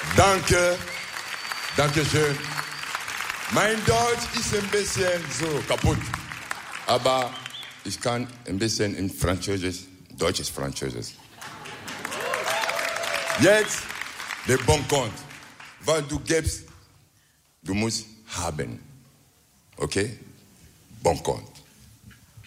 Danke. Dankeschön. Mein Deutsch ist ein bisschen so kaputt. Aber ich kann ein bisschen in Französisch, deutsches Französisch. Jetzt der Bon Compte. Weil du gibst, du musst haben. Okay? Bon Compte.